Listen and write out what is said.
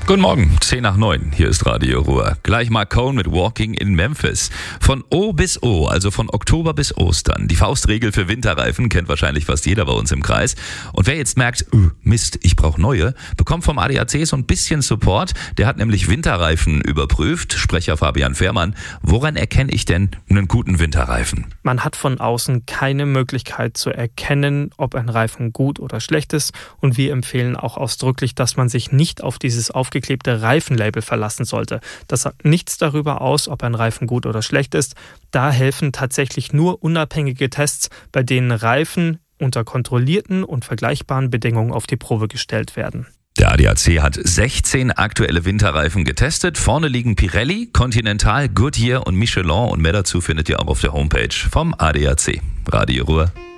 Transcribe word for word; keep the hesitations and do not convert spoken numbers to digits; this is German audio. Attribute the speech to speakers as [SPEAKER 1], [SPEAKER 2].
[SPEAKER 1] Guten Morgen, zehn nach neun, hier ist Radio Ruhr. Gleich Mark Cohn mit Walking in Memphis. Von O bis O, also von Oktober bis Ostern. Die Faustregel für Winterreifen kennt wahrscheinlich fast jeder bei uns im Kreis. Und wer jetzt merkt, öh, Mist, ich brauche neue, bekommt vom A D A C so ein bisschen Support. Der hat nämlich Winterreifen überprüft. Sprecher Fabian Fehrmann. Woran erkenne ich denn einen guten Winterreifen?
[SPEAKER 2] Man hat von außen keine Möglichkeit zu erkennen, ob ein Reifen gut oder schlecht ist. Und wir empfehlen auch ausdrücklich, dass man sich nicht auf dieses aufgeklebte Reifenlabel verlassen sollte. Das sagt nichts darüber aus, ob ein Reifen gut oder schlecht ist. Da helfen tatsächlich nur unabhängige Tests, bei denen Reifen unter kontrollierten und vergleichbaren Bedingungen auf die Probe gestellt werden.
[SPEAKER 1] Der A D A C hat sechzehn aktuelle Winterreifen getestet. Vorne liegen Pirelli, Continental, Goodyear und Michelin und mehr dazu findet ihr auch auf der Homepage vom A D A C. Radio Ruhr.